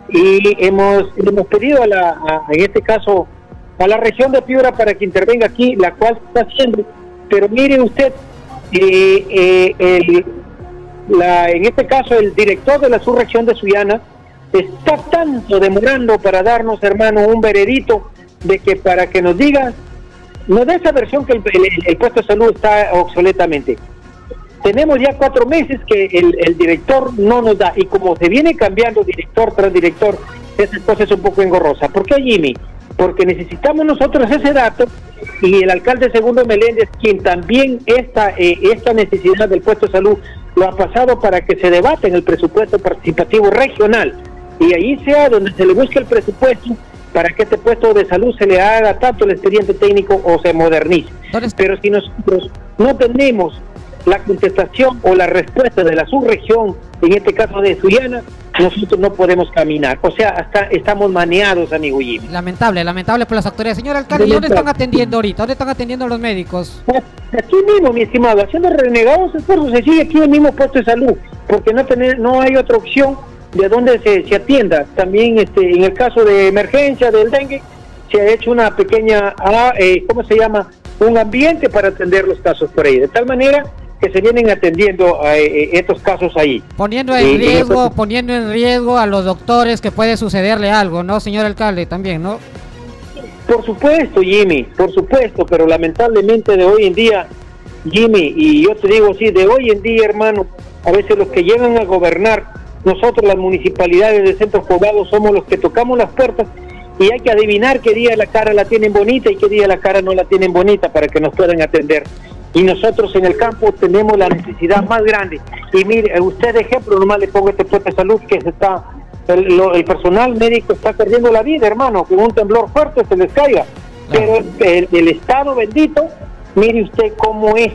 y hemos pedido en este caso a la región de Piura para que intervenga aquí, la cual se está haciendo, pero mire usted, en este caso el director de la subregión de Sullana está tanto demorando para darnos, hermano, un veredito de que para que nos diga, nos dé esa versión que el puesto de salud está obsoletamente. Tenemos ya 4 meses que el director no nos da, y como se viene cambiando director tras director, esa cosa es un poco engorrosa. ¿Por qué, Jimmy? Porque necesitamos nosotros ese dato, y el alcalde Segundo Meléndez, quien también esta necesidad del puesto de salud lo ha pasado para que se debata en el presupuesto participativo regional, y ahí sea donde se le busque el presupuesto para que este puesto de salud se le haga tanto el expediente técnico o se modernice. Pero si nosotros no tenemos la contestación o la respuesta de la subregión, en este caso de Sullana, nosotros no podemos caminar. O sea, estamos maneados, amigo Jimmy. Lamentable por las autoridades. Señor alcalde, ¿y dónde están atendiendo ahorita? ¿Dónde están atendiendo los médicos? Aquí mismo, mi estimado, haciendo renegados esfuerzos, se sigue aquí en el mismo puesto de salud, porque no hay otra opción de donde se atienda. También en el caso de emergencia del dengue, se ha hecho una pequeña, ¿cómo se llama? Un ambiente para atender los casos por ahí, de tal manera que se vienen atendiendo estos casos ahí. Poniendo en riesgo a los doctores que puede sucederle algo, ¿no, señor alcalde? También, ¿no? Por supuesto, Jimmy, por supuesto, pero lamentablemente de hoy en día, Jimmy, y yo te digo, sí, de hoy en día, hermano, a veces los que llegan a gobernar, nosotros las municipalidades de centros poblados somos los que tocamos las puertas y hay que adivinar qué día la cara la tienen bonita y qué día la cara no la tienen bonita para que nos puedan atender. Y nosotros en el campo tenemos la necesidad más grande. Y mire, usted de ejemplo, nomás le pongo este puesto de salud que el personal médico está perdiendo la vida, hermano, con un temblor fuerte se les caiga. Pero el Estado bendito, mire usted cómo es,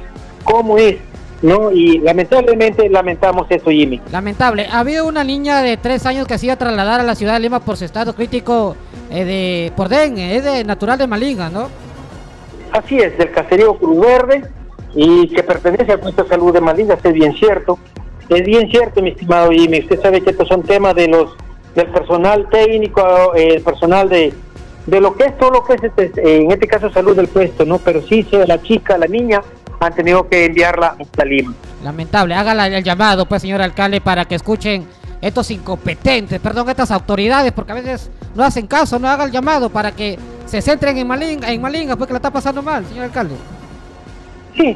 ¿no? Y lamentablemente lamentamos eso, Jimmy. Lamentable. Ha habido una niña de 3 años que se iba a trasladar a la ciudad de Lima por su estado crítico por dengue, es de natural de Malinga, ¿no? Así es, del caserío Cruz Verde, y que pertenece al puesto de salud de Malinga, es bien cierto, mi estimado Jimmy. Usted sabe que estos son temas del personal técnico, el personal de lo que es todo lo que es en este caso salud del puesto, ¿no? Pero sí, la niña han tenido que enviarla hasta Lima. Lamentable. Haga el llamado, pues, señor alcalde, para que escuchen estos incompetentes, estas autoridades, porque a veces no hacen caso. No haga el llamado para que se centren en Malinga, pues, que la está pasando mal, señor alcalde. Sí,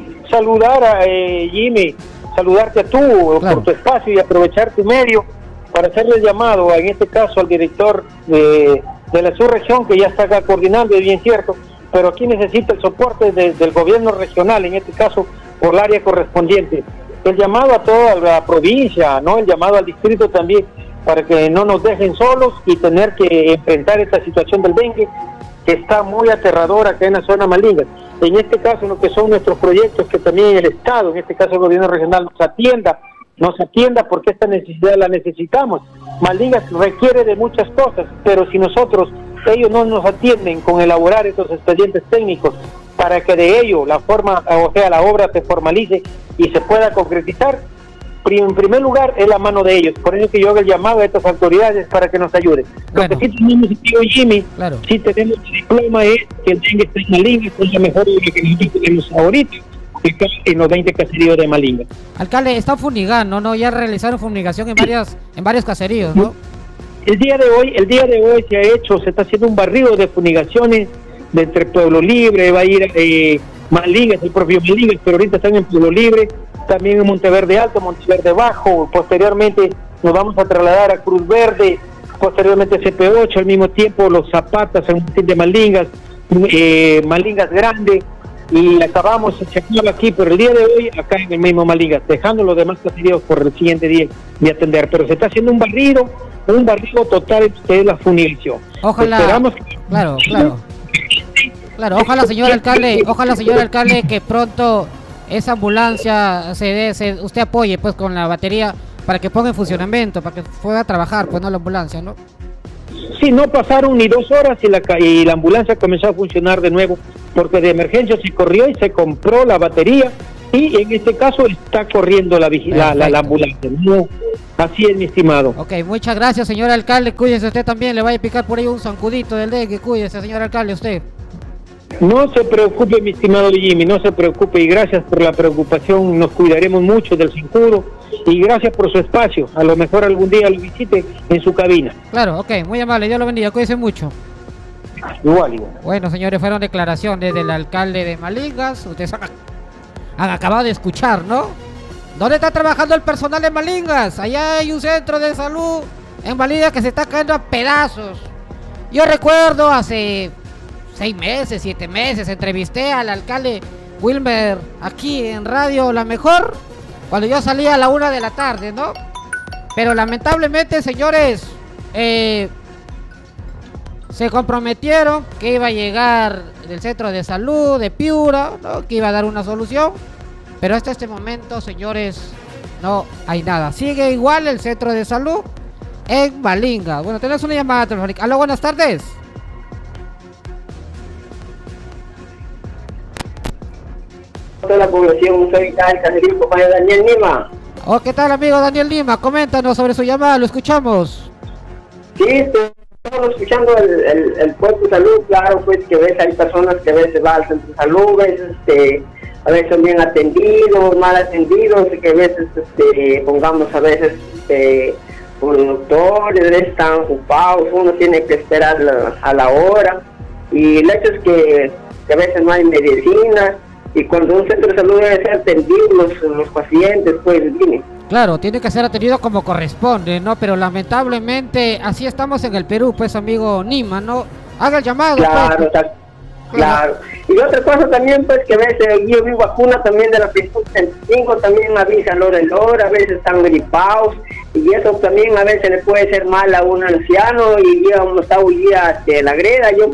Jimmy, saludarte a tú, claro, por tu espacio, y aprovechar tu medio para hacerle el llamado, en este caso al director de la subregión, que ya está acá coordinando, es bien cierto, pero aquí necesita el soporte del gobierno regional, en este caso por el área correspondiente. El llamado a toda la provincia, ¿no? El llamado al distrito también, para que no nos dejen solos y tener que enfrentar esta situación del dengue, que está muy aterradora acá en la zona Malinga. En este caso, lo que son nuestros proyectos, que también el Estado, en este caso el gobierno regional, nos atienda porque esta necesidad la necesitamos. Malinga requiere de muchas cosas, pero si ellos no nos atienden con elaborar estos expedientes técnicos para que de ello la obra se formalice y se pueda concretizar, en primer lugar es la mano de ellos. Por eso que yo hago el llamado a estas autoridades para que nos ayuden. Bueno. Lo que sí tenemos, tío Jimmy, claro, sí tenemos el diploma, es que el dengue está en Malinga, es la mejor obra que nosotros tenemos ahorita en los 20 caseríos de Malinga. Alcalde, está funigando, ¿no? Ya realizaron fumigación en varios caseríos, ¿no? El día de hoy se está haciendo un barrido de fumigaciones de entre Pueblo Libre, va a ir Malinga, es el propio Malinga, pero ahorita están en Pueblo Libre, también en Monteverde Alto, Monteverde Bajo. Posteriormente nos vamos a trasladar a Cruz Verde, posteriormente CP8, al mismo tiempo Los Zapatas, en un de Malingas, Malingas Grande, y acabamos aquí, pero el día de hoy acá en el mismo Malingas, dejando los demás caseríos por el siguiente día de atender, pero se está haciendo un barrido total, que es la fumigación. Ojalá. Esperamos que... Claro, ojalá, señor alcalde, que pronto esa ambulancia usted apoye, pues, con la batería para que ponga en funcionamiento, para que pueda trabajar, pues, no la ambulancia, ¿no? Sí, no pasaron ni 2 horas y la ambulancia comenzó a funcionar de nuevo, porque de emergencia se corrió y se compró la batería y en este caso está corriendo la ambulancia. No, así es, mi estimado. Ok, muchas gracias, señor alcalde. Cuídese usted también. Le vaya a picar por ahí un zancudito del dengue. Cuídese, señor alcalde, usted. No se preocupe, mi estimado Jimmy, no se preocupe, y gracias por la preocupación. Nos cuidaremos mucho del zancudo y gracias por su espacio. A lo mejor algún día lo visite en su cabina. Claro, ok, muy amable. Dios lo bendiga. Cuídese mucho. Igual. Bueno, señores, fueron declaraciones del alcalde de Malingas. Ustedes han acabado de escuchar, ¿no? ¿Dónde está trabajando el personal de Malingas? Allá hay un centro de salud en Malingas que se está cayendo a pedazos. Yo recuerdo hace 6 meses, 7 meses, entrevisté al alcalde Wilmer aquí en Radio La Mejor, cuando yo salía a la 1 de la tarde, ¿no? Pero lamentablemente, señores, se comprometieron que iba a llegar del centro de salud de Piura, ¿no? Que iba a dar una solución, pero hasta este momento, señores, no hay nada. Sigue igual el centro de salud en Malinga. Bueno, tenemos una llamada telefónica. Aló, buenas tardes. Toda la población, soy el caserío compañero Daniel Lima. Oh, ¿qué tal, amigo Daniel Lima? Coméntanos sobre su llamada, lo escuchamos. Sí, estamos escuchando el puesto de salud. Claro, pues que ves, hay personas que a veces van al centro de salud, a veces son bien atendidos, mal atendidos, que a veces, pongamos a veces, por los doctores están ocupados, uno tiene que esperar a la hora, y el hecho es que a veces no hay medicina. Y cuando un centro de salud debe ser atendido, los pacientes, pues, dime. Claro, tiene que ser atendido como corresponde, ¿no? Pero lamentablemente así estamos en el Perú, pues, amigo Nima, ¿no? Haga el llamado. Claro, pues. Claro. Y otra cosa también, pues, que a veces yo vi vacuna también de la prisión 35, también avisan hora en hora, a veces están gripados, y eso también a veces le puede ser mal a un anciano, y ya uno está hoy día la greda, yo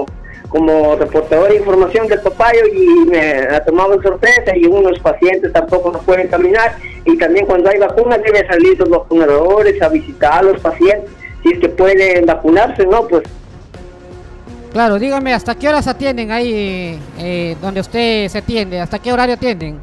como reportador de información del Topayo, y me ha tomado en sorpresa, y unos pacientes tampoco no pueden caminar, y también cuando hay vacunas deben salir los vacunadores a visitar a los pacientes, si es que pueden vacunarse, ¿no? Pues. Claro, dígame, ¿hasta qué horas atienden ahí donde usted se atiende? ¿Hasta qué horario atienden?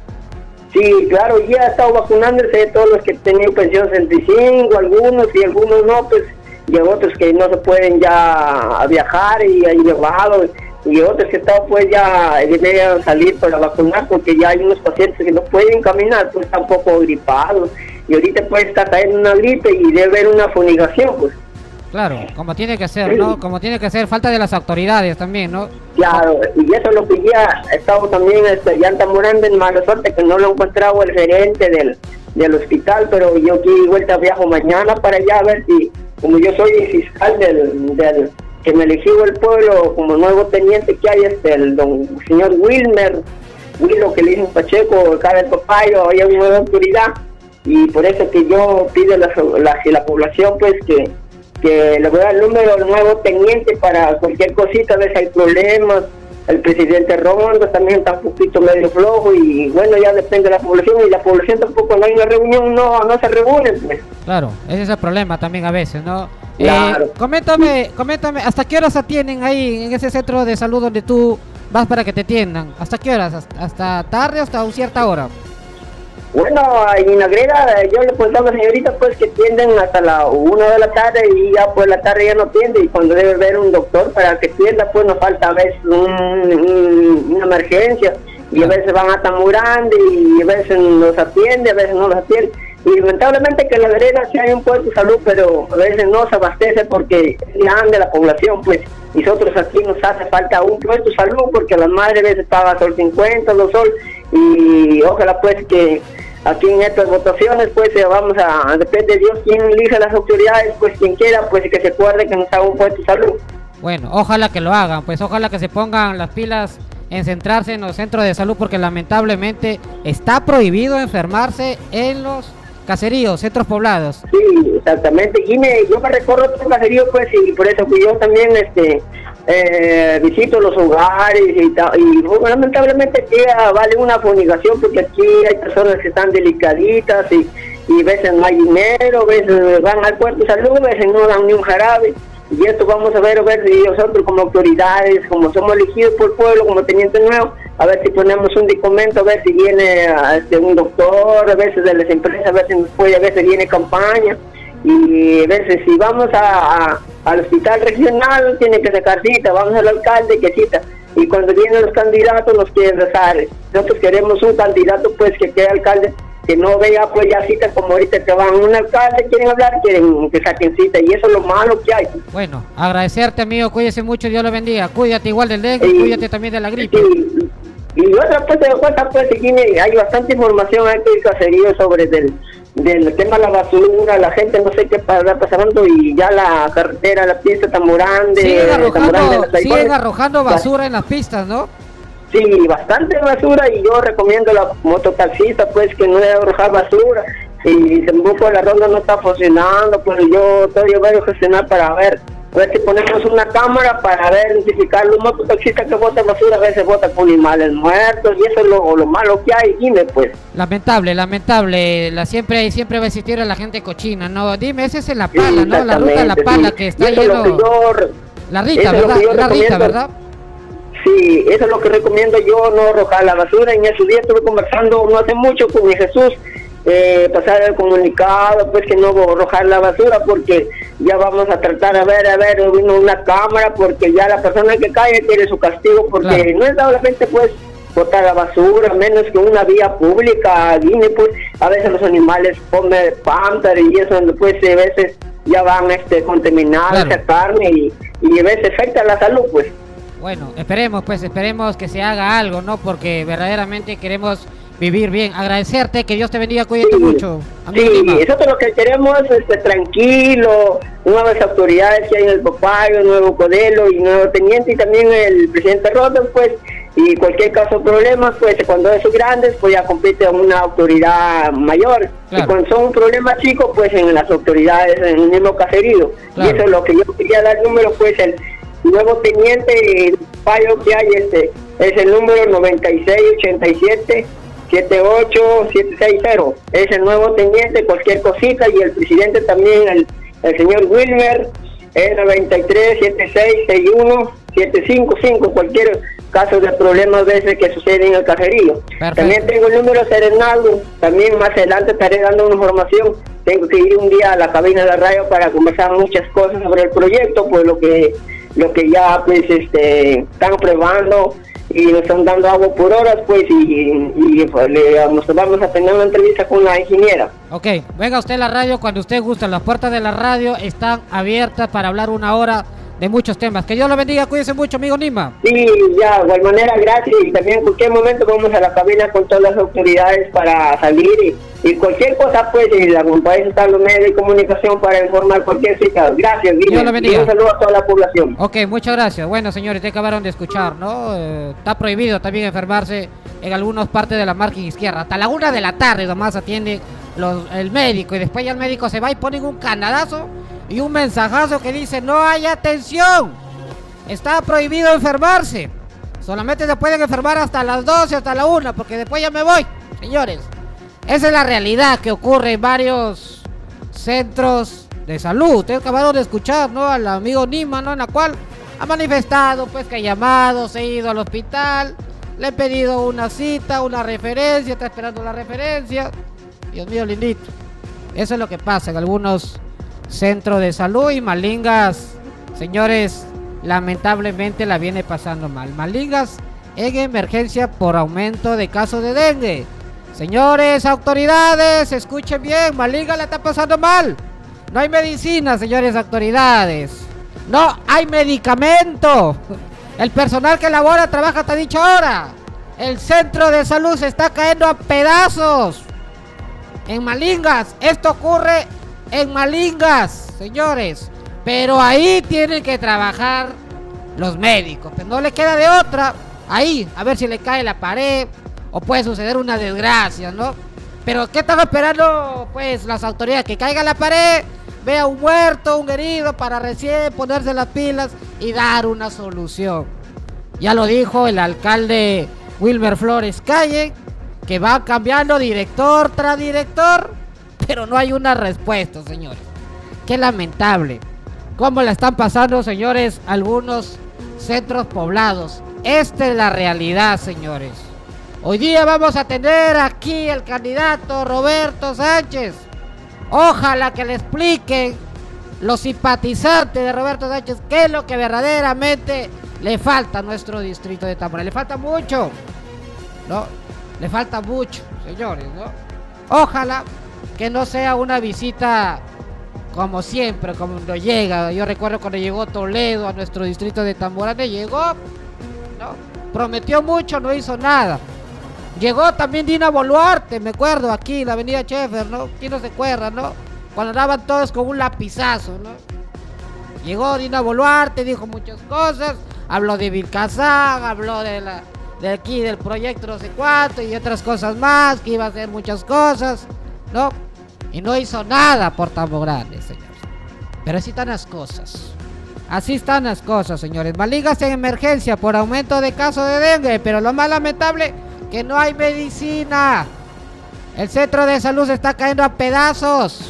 Sí, claro, ya he estado vacunándose todos los que tenían pensión 65, algunos, y algunos no, pues, y otros que no se pueden ya viajar y hay llevado, y otros que están pues ya deben salir para vacunar porque ya hay unos pacientes que no pueden caminar, pues están un poco gripados, y ahorita pues está cayendo una gripe y debe haber una fumigación, pues. Claro, como tiene que ser, ¿no? Como tiene que ser, falta de las autoridades también, ¿no? Claro, y eso es lo que ya estamos también ya morando en mala suerte, que no lo he encontrado el gerente del hospital, pero yo aquí vuelta viajo mañana para allá a ver si, como yo soy el fiscal del que me eligió el pueblo como nuevo teniente que hay, el don señor Wilmer, Willo, que le dicen Pacheco, acá del Topayo, hay una nueva autoridad, y por eso que yo pido a la población pues que le voy a dar el número del nuevo teniente para cualquier cosita, a veces hay problemas. El presidente Rondo también está un poquito medio flojo, y bueno, ya depende de la población, y la población tampoco, cuando hay una reunión no se reúne, pues. Claro, ese es el problema también a veces, ¿no? Claro. Coméntame, ¿hasta qué horas atienden ahí en ese centro de salud donde tú vas para que te atiendan? ¿Hasta qué horas? ¿Hasta tarde o hasta una cierta hora? Bueno, en la greda yo le contaba a la señorita pues que atienden hasta la 1 de la tarde, y ya pues la tarde ya no atiende, y cuando debe haber un doctor para que atienda pues nos falta a veces una emergencia, y a veces van hasta muy grande, y a veces nos atiende, a veces no los atiende, y lamentablemente que en la greda sí hay un puesto de salud, pero a veces no se abastece porque es grande la población, pues nosotros aquí nos hace falta un puesto de salud porque las madres a veces pagan sol 50, los sol, y ojalá pues que aquí en estas votaciones pues vamos a, depende de Dios quién elige a las autoridades, pues quien quiera pues que se acuerde que nos haga un puesto de salud. Bueno, ojalá que lo hagan, pues ojalá que se pongan las pilas en centrarse en los centros de salud, porque lamentablemente está prohibido enfermarse en los caseríos, centros poblados. Sí, exactamente, y yo me recorro otro caserío pues, y por eso que yo también visito los hogares y bueno, lamentablemente aquí vale una fumigación porque aquí hay personas que están delicaditas y y a veces no hay dinero, a veces van al puerto de salud, a veces no dan ni un jarabe. Y esto vamos a ver si nosotros como autoridades, como somos elegidos por el pueblo, como teniente nuevo, a ver si ponemos un documento, a ver si viene un doctor, a veces de las empresas, a veces viene campaña, y a veces si vamos al hospital regional tiene que sacar cita, vamos al alcalde que cita, y cuando vienen los candidatos nos quieren rezar. Nosotros queremos un candidato pues que quede alcalde, que no vea pues ya cita como ahorita que van un alcalde, quieren hablar, quieren que saquen cita, y eso es lo malo que hay. Bueno, agradecerte, amigo, cuídese mucho, Dios lo bendiga, cuídate igual del dengue, cuídate también de la gripe. Y otra cosa, pues hay bastante información aquí en el caserío sobre del tema de la basura, la gente no sé qué está pasando, y ya la carretera, la pista tan grande. Siguen arrojando basura en las pistas, ¿no? Sí, bastante basura, y yo recomiendo a la mototaxista pues que no debe arrojar basura, y tampoco la ronda no está funcionando, pues yo todavía voy a gestionar para ver si ponemos una cámara para ver, identificar los mototaxistas que botan basura, a veces botan con animales muertos, y eso es lo malo que hay, dime pues. Lamentable, siempre va a existir la gente cochina, ¿no? Dime, ese es en La Pala, ¿no? La ruta de La Pala, que está lleno... La Rita, ¿verdad? La Rita, ¿verdad? Sí, eso es lo que recomiendo yo, no arrojar la basura. En esos días estuve conversando no hace mucho con mi Jesús, pasar el comunicado, pues que no arrojar la basura, porque ya vamos a tratar a ver, una cámara, porque ya la persona que cae tiene su castigo, porque claro, no es solamente pues botar la basura, menos que una vía pública, viene pues, a veces los animales comen pántaro y eso, pues a veces ya van contaminados, claro, carne, y a veces afecta la salud pues. Bueno, esperemos que se haga algo, ¿no? Porque verdaderamente queremos vivir bien. Agradecerte, que Dios te bendiga, cuídate mucho. Sí, nosotros lo que queremos es tranquilo, nuevas autoridades que hay en el Popayo, nuevo Codelo y nuevo teniente, y también el presidente Rotten, pues, y cualquier caso de problemas, pues, cuando es grandes, pues ya compite a una autoridad mayor. Claro. Y cuando son problemas chicos, pues en las autoridades, en el mismo caserío. Claro. Y eso es lo que yo quería dar número, pues, el nuevo teniente Payo que hay, es el número 9687-78760, es el nuevo teniente, cualquier cosita, y el presidente también, el señor Wilmer, es 937661-755, cualquier caso de problemas de ese que sucede en el caserío. Perfecto. También tengo el número Serenado, también más adelante estaré dando una información. Tengo que ir un día a la cabina de la radio para conversar muchas cosas sobre el proyecto, pues lo que ya pues están probando y nos están dando agua por horas, pues, y pues, nos vamos a tener una entrevista con la ingeniera. Ok, venga usted a la radio cuando usted guste, las puertas de la radio están abiertas para hablar una hora de muchos temas. Que Dios lo bendiga, cuídense mucho, amigo Nima. Sí, ya, de igual manera, gracias, y también en cualquier momento vamos a la cabina con todas las autoridades para salir, y cualquier cosa, pues, y la compañía está en los medios de comunicación para informar cualquier cita. Gracias, Dios lo bendiga. Y un saludo a toda la población. Ok, muchas gracias. Bueno, señores, te acabaron de escuchar, ¿no? Está prohibido también enfermarse en algunas partes de la margen izquierda. Hasta la 1 de la tarde nomás atiende el médico, y después ya el médico se va y ponen un canadazo y un mensajazo que dice: no hay atención, está prohibido enfermarse, solamente se pueden enfermar hasta las 12, hasta la 1, porque después ya me voy. Señores, esa es la realidad que ocurre en varios centros de salud. Ustedes acabaron de escuchar, ¿no?, al amigo Nima, ¿no?, en la cual ha manifestado pues que ha llamado, se ha ido al hospital, le he pedido una cita, una referencia, está esperando la referencia. Dios mío, lindito. Eso es lo que pasa en algunos centros de salud, y Malingas, señores, lamentablemente la viene pasando mal. Malingas en emergencia por aumento de casos de dengue. Señores, autoridades, escuchen bien, Malingas la está pasando mal. No hay medicina, señores autoridades. No hay medicamento. El personal que labora trabaja hasta dicha hora. El centro de salud se está cayendo a pedazos. En Malingas, esto ocurre en Malingas, señores. Pero ahí tienen que trabajar los médicos, pero no le queda de otra. Ahí, a ver si le cae la pared o puede suceder una desgracia, ¿no? Pero ¿qué están esperando, pues, las autoridades? Que caiga la pared, vea un muerto, un herido, para recién ponerse las pilas y dar una solución. Ya lo dijo el alcalde Wilmer Flores Calle, que va cambiando director tras director, pero no hay una respuesta, señores. Qué lamentable. ¿Cómo la están pasando, señores, algunos centros poblados? Esta es la realidad, señores. Hoy día vamos a tener aquí el candidato Roberto Sánchez. Ojalá que le expliquen los simpatizantes de Roberto Sánchez qué es lo que verdaderamente le falta a nuestro distrito de Tamborá. Le falta mucho, ¿no? Le falta mucho, señores, ¿no? Ojalá que no sea una visita como siempre, como cuando llega. Yo recuerdo cuando llegó Toledo a nuestro distrito de Tamborá, llegó, ¿no? Prometió mucho, no hizo nada. Llegó también Dina Boluarte, me acuerdo, aquí en la avenida Schaeffer, ¿no? ¿Quién no se acuerda, no? Cuando andaban todos con un lapizazo, ¿no? Llegó Dina Boluarte, dijo muchas cosas, habló de Vilcazán, habló de aquí del proyecto no sé cuánto y otras cosas más, que iba a hacer muchas cosas, ¿no? Y no hizo nada por Tamborá, señores. Pero así están las cosas. Así están las cosas, señores. Malingas en emergencia por aumento de casos de dengue, pero lo más lamentable, que no hay medicina. El centro de salud se está cayendo a pedazos.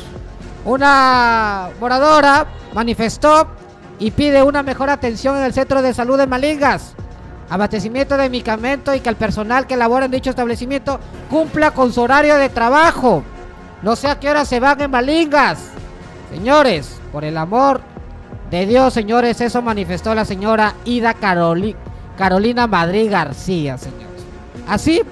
Una moradora manifestó y pide una mejor atención en el centro de salud de Malingas, abastecimiento de medicamentos y que el personal que labora en dicho establecimiento cumpla con su horario de trabajo. No sé a qué hora se van en Malingas. Señores, por el amor de Dios, señores, eso manifestó la señora Ida Carolina Madrid García, señores. Así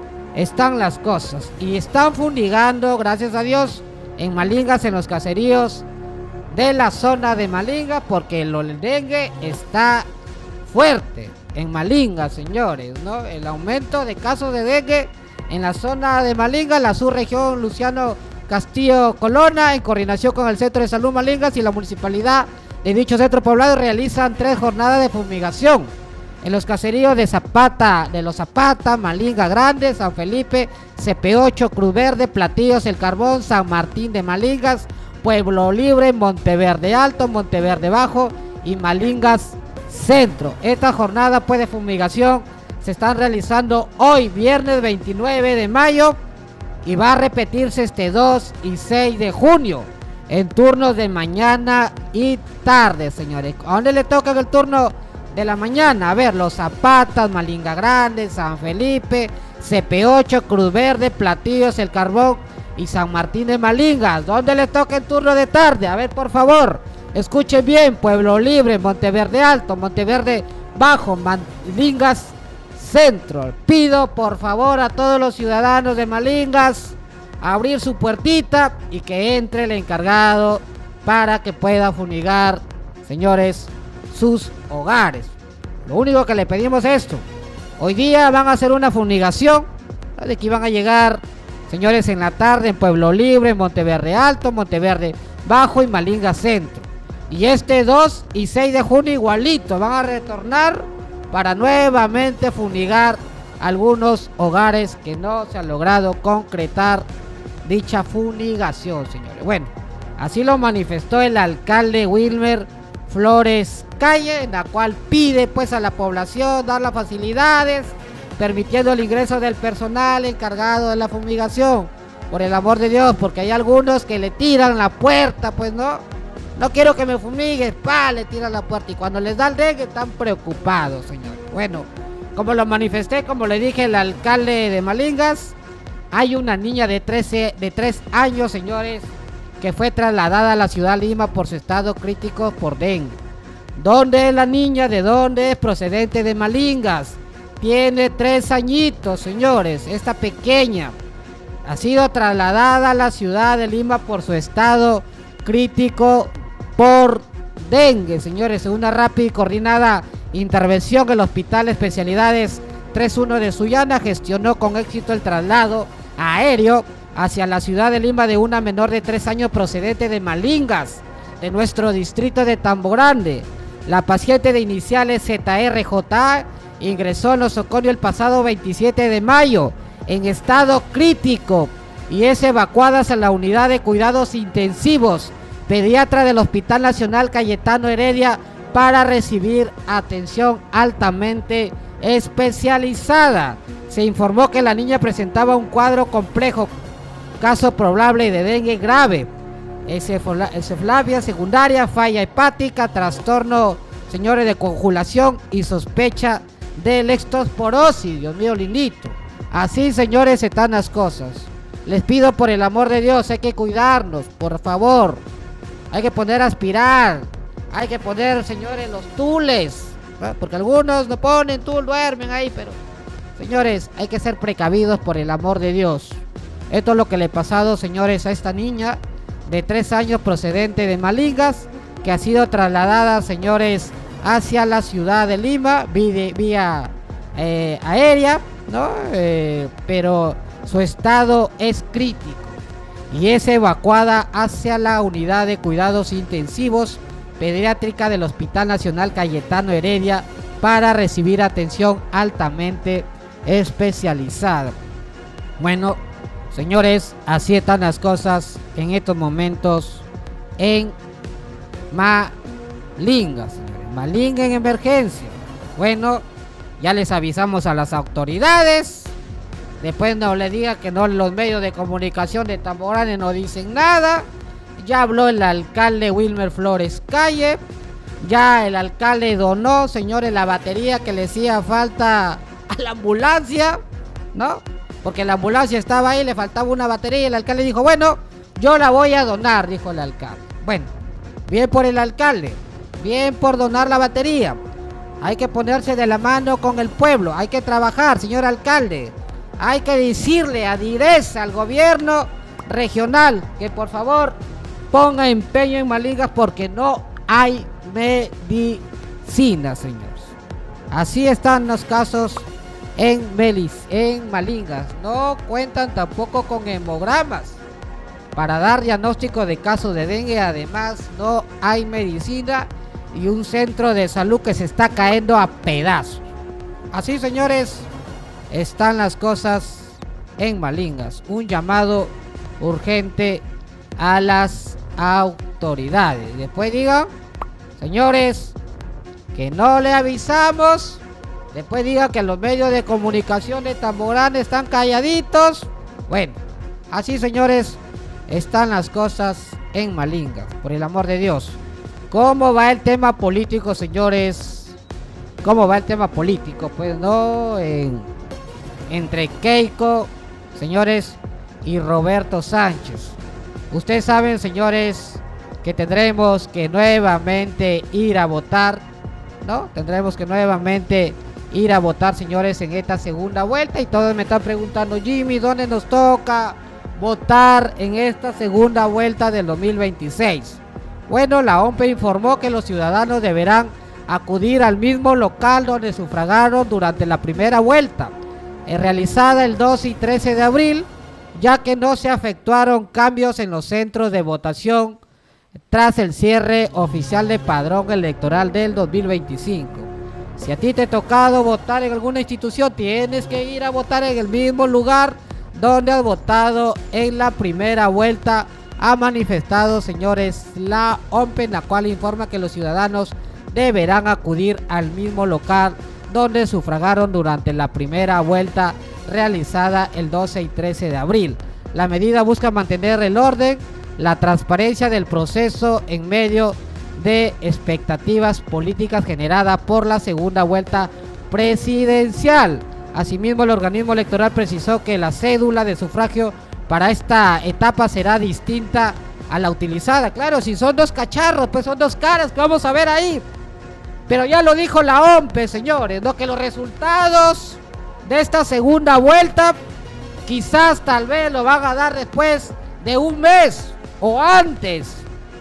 están las cosas y están fumigando, gracias a Dios, en Malingas, en los caseríos de la zona de Malingas, porque el dengue está fuerte en Malingas, señores, ¿no? El aumento de casos de dengue en la zona de Malingas, la subregión Luciano Castillo Colona, en coordinación con el Centro de Salud Malingas y la municipalidad de dicho centro poblado, realizan 3 jornadas de fumigación en los caseríos de Los Zapata, Malinga Grande, San Felipe, CP8, Cruz Verde, Platillos, El Carbón, San Martín de Malingas, Pueblo Libre, Monteverde Alto, Monteverde Bajo y Malingas Centro. Esta jornada de fumigación se están realizando hoy, viernes 29 de mayo, y va a repetirse este 2 y 6 de junio, en turnos de mañana y tarde, señores. ¿A dónde le toca el turno de la mañana? A ver, Los Zapatas, Malinga Grande, San Felipe, CP8, Cruz Verde, Platillos, El Carbón y San Martín de Malingas. ¿Dónde le toca el turno de tarde? A ver, por favor, escuchen bien: Pueblo Libre, Monteverde Alto, Monteverde Bajo, Malingas Centro. Pido por favor a todos los ciudadanos de Malingas abrir su puertita y que entre el encargado para que pueda fumigar, señores, sus hogares. Lo único que le pedimos es esto. Hoy día van a hacer una fumigación, de que van a llegar, señores, en la tarde en Pueblo Libre, Monteverde Alto, Monteverde Bajo y Malingas Centro. Y este 2 y 6 de junio igualito van a retornar para nuevamente fumigar algunos hogares que no se ha logrado concretar dicha fumigación, señores. Bueno, así lo manifestó el alcalde Wilmer Flores Calle, en la cual pide pues a la población dar las facilidades, permitiendo el ingreso del personal encargado de la fumigación, por el amor de Dios, porque hay algunos que le tiran la puerta, pues no quiero que me fumigues, le tiran la puerta, y cuando les da el dengue están preocupados, señor. Bueno, como lo manifesté, como le dije el alcalde de Malingas, hay una niña de 3 años, señores, que fue trasladada a la ciudad de Lima por su estado crítico por dengue. ¿Dónde es la niña? ¿De dónde es? Procedente de Malingas. Tiene 3 añitos, señores. Esta pequeña ha sido trasladada a la ciudad de Lima por su estado crítico por dengue, señores. En una rápida y coordinada intervención, el Hospital Especialidades 31 de Sullana gestionó con éxito el traslado aéreo hacia la ciudad de Lima de una menor de 3 años procedente de Malingas, de nuestro distrito de Tamborá. La paciente de iniciales ZRJ ingresó en nosocomio el pasado 27 de mayo en estado crítico y es evacuada a la unidad de cuidados intensivos pediatra del Hospital Nacional Cayetano Heredia para recibir atención altamente especializada. Se informó que la niña presentaba un cuadro complejo caso probable de dengue grave, encefalopatía secundaria, falla hepática, trastorno, señores, de coagulación y sospecha de leptospirosis. Dios mío, lindito. Así, señores, están las cosas. Les pido por el amor de Dios, hay que cuidarnos, por favor. Hay que poner a aspirar, hay que poner, señores, los tules, ¿no? Porque algunos no ponen tul, duermen ahí, pero señores, hay que ser precavidos por el amor de Dios. Esto es lo que le ha pasado, señores, a esta niña de 3 años procedente de Malingas, que ha sido trasladada, señores, hacia la ciudad de Lima vía aérea, ¿no? Pero su estado es crítico y es evacuada hacia la unidad de cuidados intensivos pediátrica del Hospital Nacional Cayetano Heredia para recibir atención altamente especializada. Bueno, señores, así están las cosas en estos momentos en Malinga, señores. Malinga en emergencia. Bueno, ya les avisamos a las autoridades. Después no le diga que no, los medios de comunicación de Tamborane no dicen nada. Ya habló el alcalde Wilmer Flores Calle. Ya el alcalde donó, señores, la batería que le hacía falta a la ambulancia, ¿no? Porque la ambulancia estaba ahí, le faltaba una batería y el alcalde dijo, bueno, yo la voy a donar, dijo el alcalde. Bueno, bien por el alcalde, bien por donar la batería. Hay que ponerse de la mano con el pueblo, hay que trabajar, señor alcalde. Hay que decirle a Direza, al gobierno regional, que por favor ponga empeño en Malingas porque no hay medicina, señores. Así están los casos en Malingas. No cuentan tampoco con hemogramas para dar diagnóstico de casos de dengue. Además, no hay medicina y un centro de salud que se está cayendo a pedazos. Así, señores, están las cosas en Malingas. Un llamado urgente a las autoridades. Después digan, señores, que no le avisamos. Después digan que los medios de comunicación de Tamborane están calladitos. Bueno, así, señores, están las cosas en Malingas. Por el amor de Dios, ¿cómo va el tema político, señores? ¿Cómo va el tema político? Pues no, entre Keiko, señores, y Roberto Sánchez. Ustedes saben, señores, que tendremos que nuevamente ir a votar, ¿no? Tendremos que nuevamente ir a votar, señores, en esta segunda vuelta. Y todos me están preguntando, Jimmy, ¿dónde nos toca votar en esta segunda vuelta del 2026? Bueno, la OMPE informó que los ciudadanos deberán acudir al mismo local donde sufragaron durante la primera vuelta, realizada el 12 y 13 de abril, ya que no se efectuaron cambios en los centros de votación tras el cierre oficial de padrón electoral del 2025. Si a ti te ha tocado votar en alguna institución, tienes que ir a votar en el mismo lugar donde has votado en la primera vuelta, ha manifestado, señores, la OMPE, en la cual informa que los ciudadanos deberán acudir al mismo local donde sufragaron durante la primera vuelta realizada el 12 y 13 de abril. La medida busca mantener el orden, la transparencia del proceso en medio de expectativas políticas generadas por la segunda vuelta presidencial. Asimismo, el organismo electoral precisó que la cédula de sufragio para esta etapa será distinta a la utilizada. Claro, si son dos cacharros, pues son dos caras que vamos a ver ahí. Pero ya lo dijo la OMPE, señores, ¿no? Que los resultados de esta segunda vuelta quizás tal vez lo van a dar después de un mes o antes.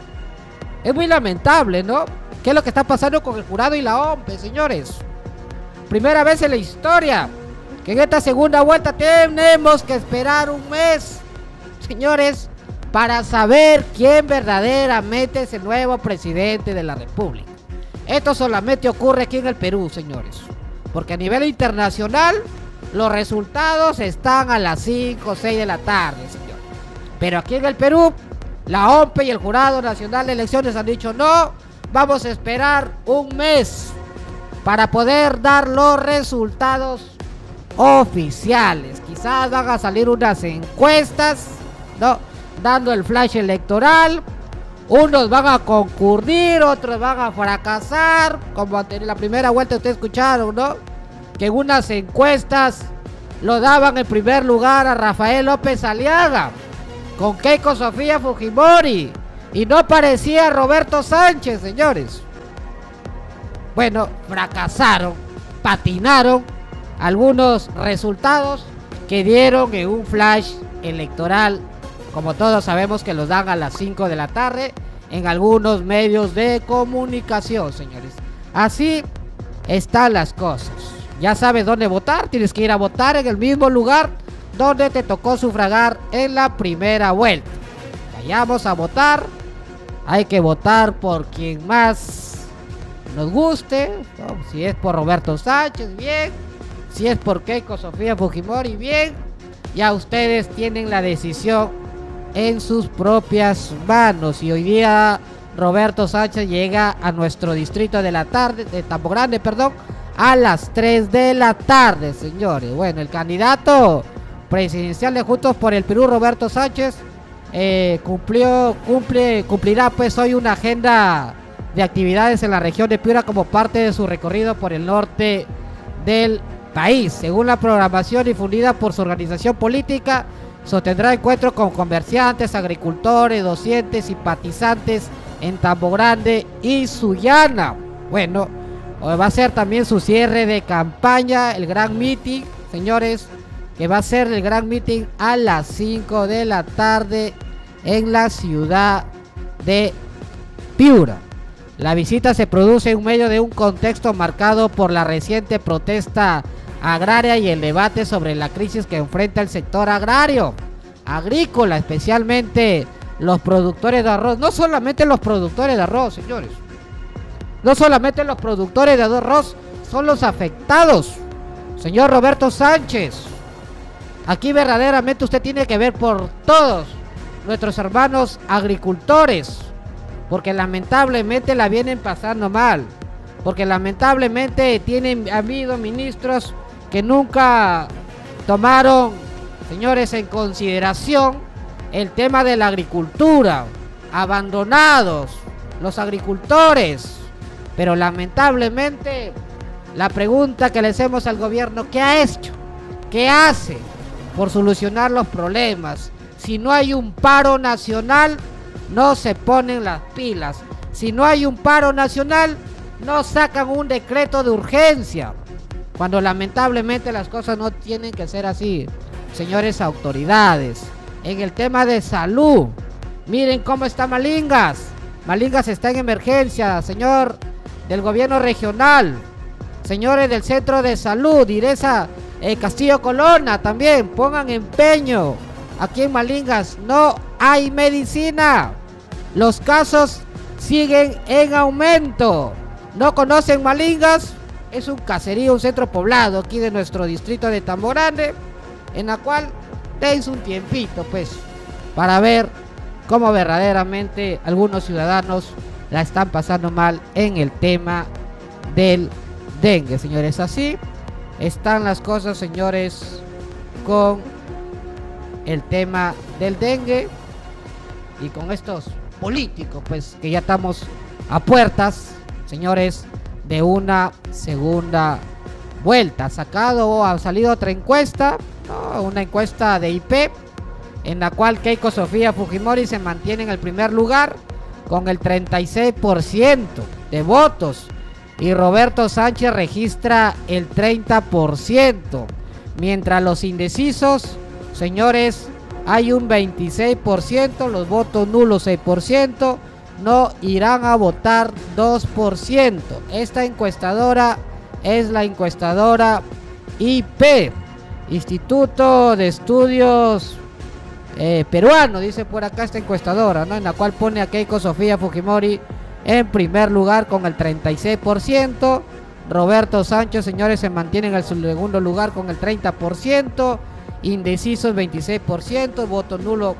Es muy lamentable, ¿no? ¿Qué es lo que está pasando con el jurado y la OMPE, señores? Primera vez en la historia que en esta segunda vuelta tenemos que esperar un mes, señores, para saber quién verdaderamente es el nuevo presidente de la República. Esto solamente ocurre aquí en el Perú, señores, porque a nivel internacional los resultados están a las 5 o 6 de la tarde, señores. Pero aquí en el Perú, la OMPE y el Jurado Nacional de Elecciones han dicho no, vamos a esperar un mes para poder dar los resultados oficiales. Quizás van a salir unas encuestas ¿no? Dando el flash electoral. Unos van a concurrir, otros van a fracasar, como en la primera vuelta ustedes escucharon, ¿no? Que en unas encuestas lo daban en primer lugar a Rafael López Aliaga, con Keiko Sofía Fujimori, y no parecía Roberto Sánchez, señores. Bueno, fracasaron, patinaron algunos resultados que dieron en un flash electoral, como todos sabemos que los dan a las 5 de la tarde en algunos medios de comunicación, señores. Así están las cosas. Ya sabes dónde votar, tienes que ir a votar en el mismo lugar donde te tocó sufragar en la primera vuelta. Vayamos a votar, hay que votar por quien más nos guste, ¿no? Si es por Roberto Sánchez, bien. Si es por Keiko Sofía Fujimori, bien. Ya ustedes tienen la decisión en sus propias manos. Y hoy día Roberto Sánchez llega a nuestro distrito de la tarde, de Tambo Grande, perdón, a las 3 de la tarde, señores. Bueno, el candidato presidencial de Juntos por el Perú, Roberto Sánchez, cumplirá pues hoy una agenda de actividades en la región de Piura como parte de su recorrido por el norte del país. Según la programación difundida por su organización política, sostendrá encuentros con comerciantes, agricultores, docentes, simpatizantes en Tambo Grande y Sullana. Bueno, va a ser también su cierre de campaña, el gran meeting, señores, que va a ser el gran meeting a las 5 de la tarde en la ciudad de Piura. La visita se produce en medio de un contexto marcado por la reciente protesta agraria y el debate sobre la crisis que enfrenta el sector agrícola, especialmente los productores de arroz. No solamente los productores de arroz, señores. No solamente los productores de arroz son los afectados. Señor Roberto Sánchez, aquí verdaderamente usted tiene que ver por todos nuestros hermanos agricultores, porque lamentablemente la vienen pasando mal, porque lamentablemente ha habido ministros que nunca tomaron, señores, en consideración el tema de la agricultura, abandonados los agricultores. Pero lamentablemente la pregunta que le hacemos al gobierno: ¿qué ha hecho? ¿Qué hace por solucionar los problemas? Si no hay un paro nacional, no se ponen las pilas. Si no hay un paro nacional, no sacan un decreto de urgencia, cuando lamentablemente las cosas no tienen que ser así. Señores autoridades, en el tema de salud, miren cómo está Malingas. Malingas está en emergencia, señor del gobierno regional, señores del centro de salud, Direza, Castillo Colonna, también pongan empeño. Aquí en Malingas no hay medicina, los casos siguen en aumento. ¿No conocen Malingas? Es un caserío, un centro poblado aquí de nuestro distrito de Tambo Grande, en la cual dense un tiempito pues para ver cómo verdaderamente algunos ciudadanos la están pasando mal en el tema del dengue, señores. Así están las cosas, señores, con el tema del dengue y con estos políticos pues que ya estamos a puertas, señores, de una segunda vuelta. Ha salido otra encuesta, ¿no? Una encuesta de IP, en la cual Keiko Sofía Fujimori se mantiene en el primer lugar con el 36% de votos y Roberto Sánchez registra el 30%, mientras los indecisos, señores, hay un 26%, los votos nulos 6%, no irán a votar 2%. Esta encuestadora es la encuestadora IP, Instituto de Estudios Peruano, dice por acá esta encuestadora, ¿no? En la cual pone a Keiko Sofía Fujimori en primer lugar con el 36%. Roberto Sánchez, señores, se mantiene en el segundo lugar con el 30%, indecisos 26%, voto nulo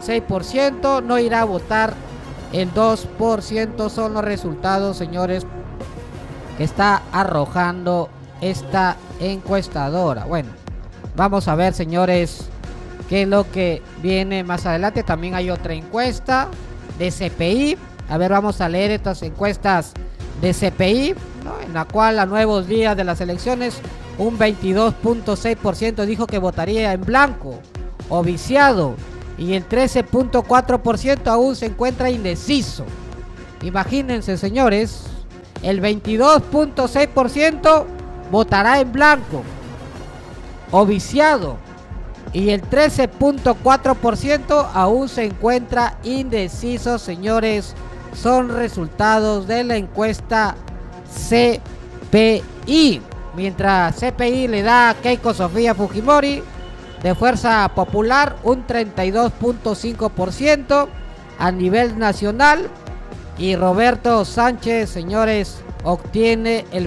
6%, no irá a votar el 2%. Son los resultados, señores, que está arrojando esta encuestadora. Bueno, vamos a ver, señores, qué es lo que viene más adelante. También hay otra encuesta de CPI. A ver, vamos a leer estas encuestas de CPI, ¿no? En la cual a nuevos días de las elecciones un 22.6% dijo que votaría en blanco o viciado, y el 13.4% aún se encuentra indeciso. Imagínense, señores, el 22.6% votará en blanco o viciado, y el 13.4% aún se encuentra indeciso, señores. Son resultados de la encuesta CPI. Mientras CPI le da a Keiko Sofía Fujimori de Fuerza Popular un 32.5% a nivel nacional, y Roberto Sánchez, señores, obtiene el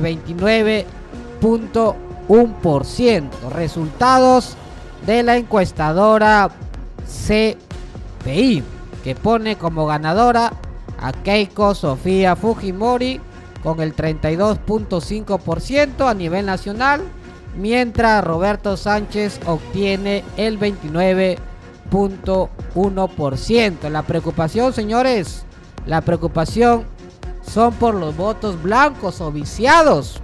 29.1%. Resultados de la encuestadora CPI, que pone como ganadora a Keiko Sofía Fujimori con el 32.5% a nivel nacional, mientras Roberto Sánchez obtiene el 29.1%. La preocupación, señores, la preocupación son por los votos blancos o viciados.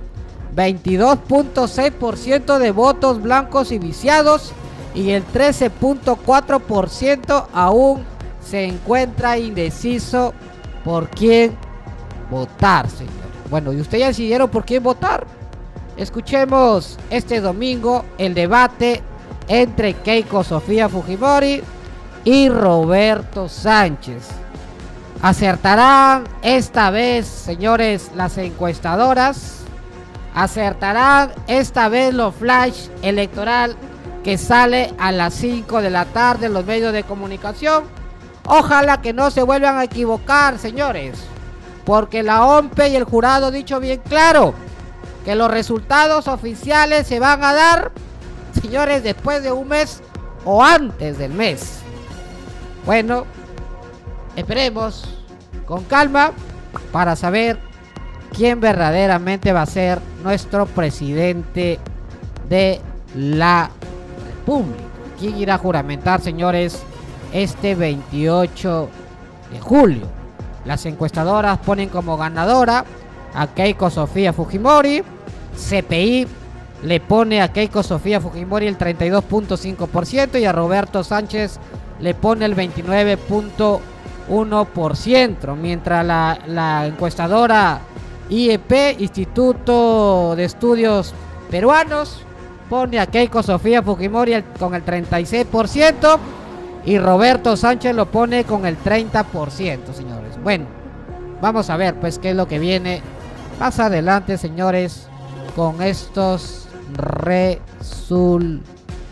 22.6% de votos blancos y viciados, y el 13.4% aún se encuentra indeciso por quién votar, señor. Bueno, ¿y ustedes ya decidieron por quién votar? Escuchemos este domingo el debate entre Keiko Sofía Fujimori y Roberto Sánchez. ¿Acertarán esta vez, señores, las encuestadoras? ¿Acertarán esta vez los flash electoral que sale a las 5 de la tarde en los medios de comunicación? Ojalá que no se vuelvan a equivocar, señores, porque la OMPE y el jurado han dicho bien claro que los resultados oficiales se van a dar, señores, después de un mes o antes del mes. Bueno, esperemos con calma para saber quién verdaderamente va a ser nuestro presidente de la República. ¿Quién irá a juramentar, señores, este 28 de julio? Las encuestadoras ponen como ganadora a Keiko Sofía Fujimori. CPI le pone a Keiko Sofía Fujimori el 32.5% y a Roberto Sánchez le pone el 29.1%, mientras la encuestadora IEP, Instituto de Estudios Peruanos, pone a Keiko Sofía Fujimori con el 36% y Roberto Sánchez lo pone con el 30%, señores. Bueno, vamos a ver pues qué es lo que viene más adelante, señores, con estos resultados.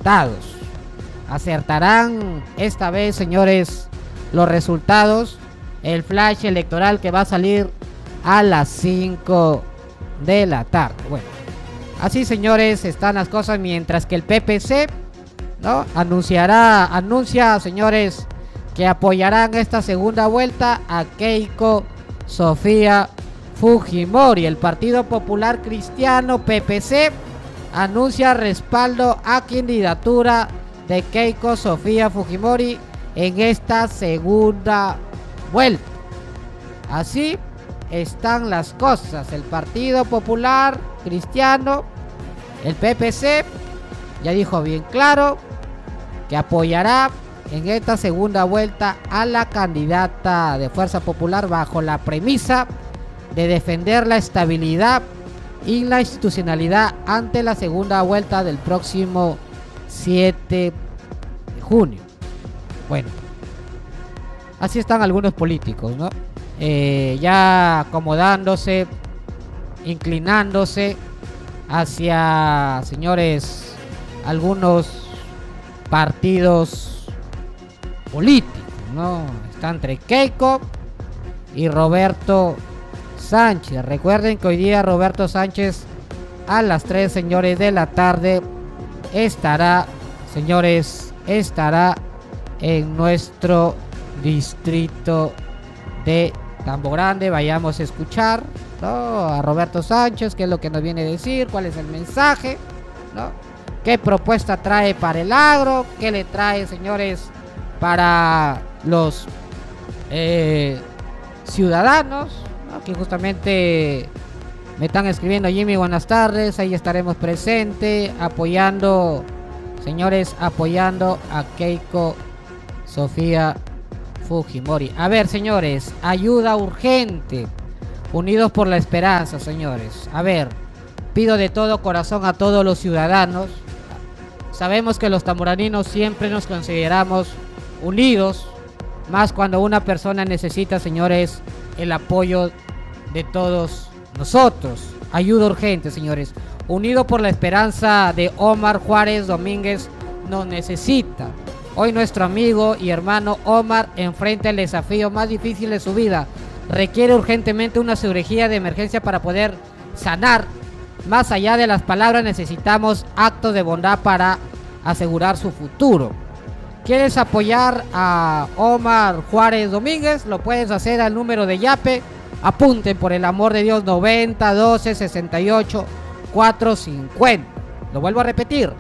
¿Acertarán esta vez, señores, los resultados? El flash electoral que va a salir a las 5 de la tarde. Bueno, así, señores, están las cosas, mientras que el PPC, ¿no?, anuncia, señores, que apoyarán esta segunda vuelta a Keiko Sofía Fujimori. El Partido Popular Cristiano, PPC, anuncia respaldo a candidatura de Keiko Sofía Fujimori en esta segunda vuelta. Así están las cosas. El Partido Popular Cristiano, el PPC, ya dijo bien claro que apoyará en esta segunda vuelta a la candidata de Fuerza Popular bajo la premisa de defender la estabilidad y la institucionalidad ante la segunda vuelta del próximo 7 de junio. Bueno, así están algunos políticos, ¿no? Ya acomodándose, inclinándose hacia, señores, algunos partidos políticos, ¿no? Está entre Keiko y Roberto Sánchez. Recuerden que hoy día Roberto Sánchez a las 3, señores, de la tarde estará, señores, estará en nuestro distrito de Tambo Grande. Vayamos a escuchar, ¿no?, a Roberto Sánchez, qué es lo que nos viene a decir, cuál es el mensaje, ¿no?, ¿Qué propuesta trae para el agro? ¿Qué le trae, señores, para los ciudadanos? Aquí justamente me están escribiendo: Jimmy, buenas tardes, ahí estaremos presentes, apoyando, señores, apoyando a Keiko Sofía Fujimori. A ver, señores, ayuda urgente, unidos por la esperanza, señores. A ver, pido de todo corazón a todos los ciudadanos. Sabemos que los tamboraninos siempre nos consideramos unidos, más cuando una persona necesita, señores, el apoyo de todos nosotros. Ayuda urgente, señores. Unido por la esperanza de Omar Juárez Domínguez nos necesita. Hoy nuestro amigo y hermano Omar enfrenta el desafío más difícil de su vida. Requiere urgentemente una cirugía de emergencia para poder sanar. Más allá de las palabras, necesitamos actos de bondad para asegurar su futuro. ¿Quieres apoyar a Omar Juárez Domínguez? Lo puedes hacer al número de Yape. Apunten, por el amor de Dios, 90 12 68 450. Lo vuelvo a repetir,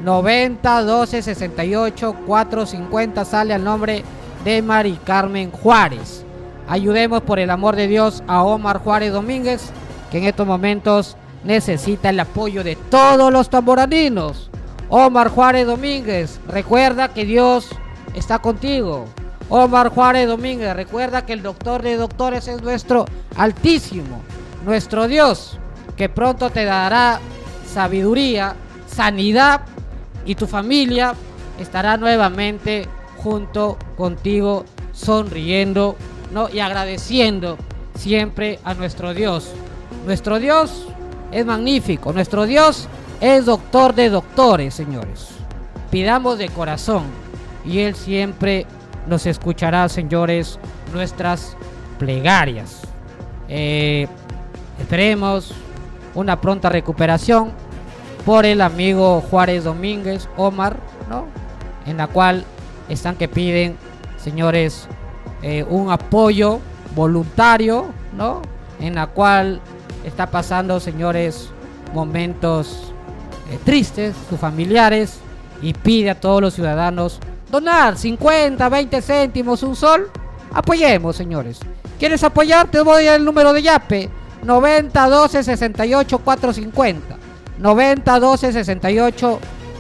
90 12 68 450. Sale al nombre de Mari Carmen Juárez. Ayudemos, por el amor de Dios, a Omar Juárez Domínguez, que en estos momentos necesita el apoyo de todos los tamboraninos. Omar Juárez Domínguez, recuerda que Dios está contigo. Omar Juárez Domínguez, recuerda que el doctor de doctores es nuestro Altísimo, nuestro Dios, que pronto te dará sabiduría, sanidad, y tu familia estará nuevamente junto contigo, sonriendo, ¿no? Y agradeciendo siempre a nuestro Dios. Nuestro Dios es magnífico, nuestro Dios es doctor de doctores, señores. Pidamos de corazón y Él siempre nos escuchará, señores, nuestras plegarias. Esperemos una pronta recuperación por el amigo Juárez Domínguez, Omar, ¿no? En la cual están que piden, señores, un apoyo voluntario, ¿no? En la cual está pasando, señores, momentos tristes, sus familiares, y pide a todos los ciudadanos donar 50, 20 céntimos, un sol. Apoyemos, señores. ¿Quieres apoyar? Te voy al número de Yape, 90 12 68 450. 90 12 68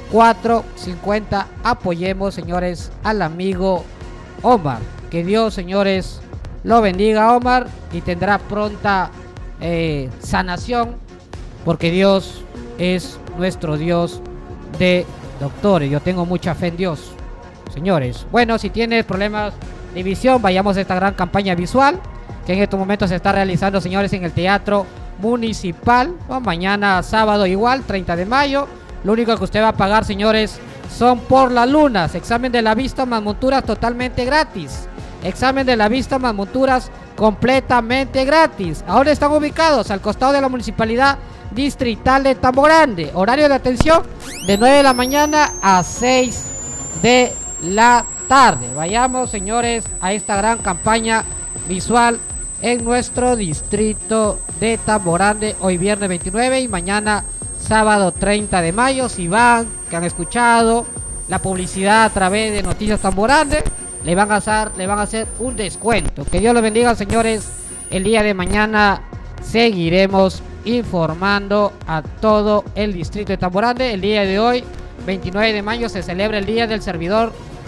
450. Apoyemos, señores, al amigo Omar. Que Dios, señores, lo bendiga, Omar, y tendrá pronta sanación, porque Dios es nuestro Dios de doctores. Yo tengo mucha fe en Dios, señores. Bueno, si tienes problemas de visión, vayamos a esta gran campaña visual que en estos momentos se está realizando, señores, en el Teatro Municipal, ¿no? Mañana sábado igual, 30 de mayo. Lo único que usted va a pagar, señores, son por las lunas. Examen de la vista más monturas totalmente gratis. Examen de la vista más monturas completamente gratis. Ahora están ubicados al costado de la Municipalidad Distrital de Tambo Grande. Horario de atención de 9 de la mañana a 6 de la tarde. Vayamos, señores, a esta gran campaña visual en nuestro distrito de Tambo Grande, hoy viernes 29 y mañana sábado 30 de mayo. Si van, que han escuchado la publicidad a través de Noticias Tambo Grande, le van a hacer un descuento. Que Dios los bendiga, señores. El día de mañana seguiremos informando a todo el distrito de Tambo Grande. El día de hoy, 29 de mayo, se celebra el día del servidor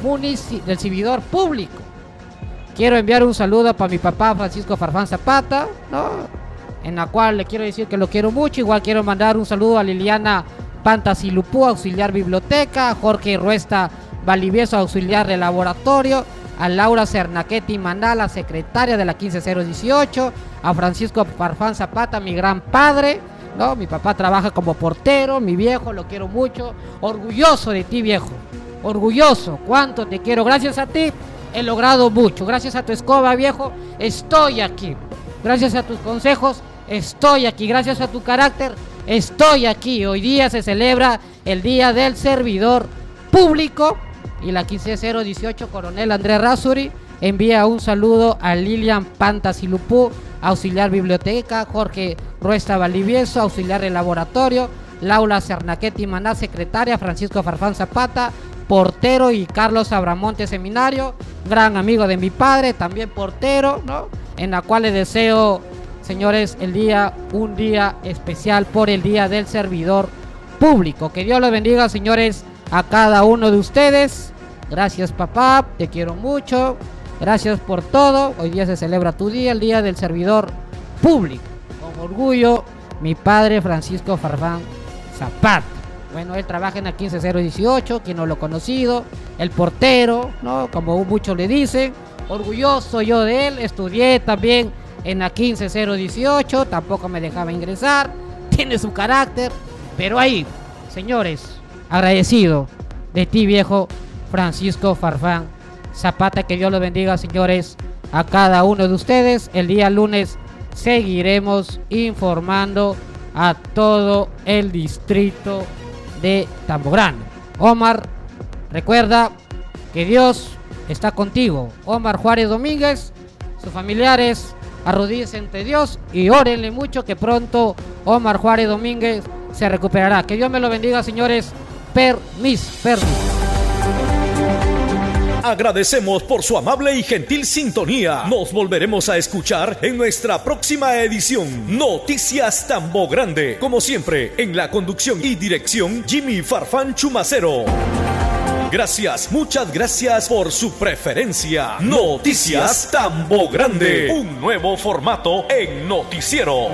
público. Quiero enviar un saludo para mi papá Francisco Farfán Zapata, ¿no? En la cual le quiero decir que lo quiero mucho. Igual quiero mandar un saludo a Liliana Pantasilupú, auxiliar biblioteca, a Jorge Ruesta Valivieso, auxiliar de laboratorio, a Laura Cernaqueti Mandala, secretaria de la 15018, a Francisco Farfán Zapata, mi gran padre, ¿no? Mi papá trabaja como portero, mi viejo, lo quiero mucho, orgulloso de ti, viejo, orgulloso, cuánto te quiero, gracias a ti he logrado mucho, gracias a tu escoba, viejo, estoy aquí, gracias a tus consejos, estoy aquí, gracias a tu carácter, estoy aquí. Hoy día se celebra el Día del Servidor Público y la 15018 Coronel Andrés Razuri envía un saludo a Lilian Pantasilupú, auxiliar biblioteca, Jorge Ruesta Valivieso, auxiliar de laboratorio, Laura Cernaqueti Maná, secretaria, Francisco Farfán Zapata, portero, y Carlos Abramonte Seminario, gran amigo de mi padre, también portero, ¿no? En la cual les deseo, señores, un día especial por el Día del Servidor Público. Que Dios los bendiga, señores, a cada uno de ustedes. Gracias, papá, te quiero mucho. Gracias por todo. Hoy día se celebra tu día, el Día del Servidor Público. Con orgullo, mi padre Francisco Farfán Zapata. Bueno, él trabaja en la 15018, quien no lo ha conocido, el portero, ¿no? Como muchos le dicen. Orgulloso yo de él. Estudié también en la 15018, tampoco me dejaba ingresar. Tiene su carácter, pero ahí, señores, agradecido de ti, viejo Francisco Farfán Zapata. Que Dios lo bendiga, señores, a cada uno de ustedes. El día lunes seguiremos informando a todo el distrito de Tambo Grande. Omar, recuerda que Dios está contigo. Omar Juárez Domínguez, sus familiares, arrodíllense ante Dios y órenle mucho, que pronto Omar Juárez Domínguez se recuperará. Que Dios me lo bendiga, señores. Permiso. Agradecemos por su amable y gentil sintonía. Nos volveremos a escuchar en nuestra próxima edición. Noticias Tambo Grande. Como siempre, en la conducción y dirección, Jimmy Farfán Chumacero. Gracias, muchas gracias por su preferencia. Noticias Tambo Grande. Un nuevo formato en noticiero.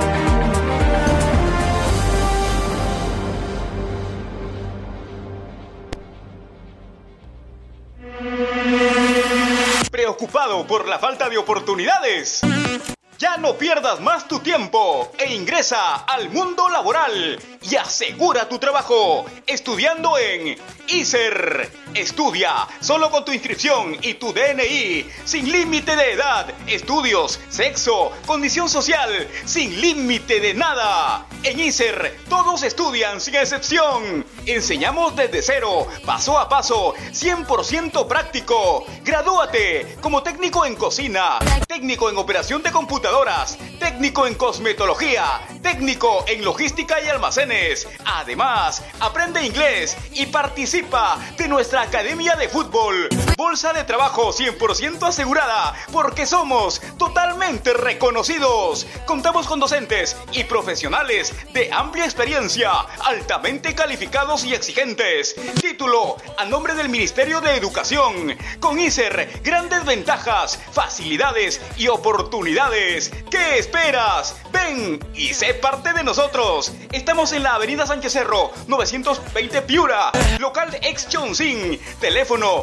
¿Preocupado por la falta de oportunidades? Ya no pierdas más tu tiempo e ingresa al mundo laboral y asegura tu trabajo estudiando en ISER. Estudia solo con tu inscripción y tu DNI, sin límite de edad, estudios, sexo, condición social, sin límite de nada. En ISER todos estudian sin excepción. Enseñamos desde cero, paso a paso, 100% práctico. Gradúate como técnico en cocina, técnico en operación de computadoras, técnico en cosmetología, técnico en logística y almacenes. Además, aprende inglés y participa de nuestra academia de fútbol. Bolsa de trabajo 100% asegurada, porque somos totalmente reconocidos. Contamos con docentes y profesionales de amplia experiencia, altamente calificados y exigentes. Título a nombre del Ministerio de Educación. Con ISER, grandes ventajas, facilidades y oportunidades. ¿Qué esperas? Ven y sé parte de nosotros. Estamos en la avenida Sánchez Cerro, 920 Piura, local ex Chonsin. Teléfono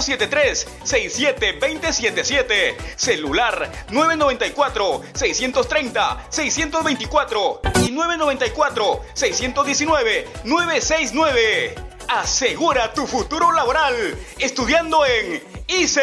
073-67-2077. Celular 994-630-624 y 994-619-969. Asegura tu futuro laboral estudiando en ISER.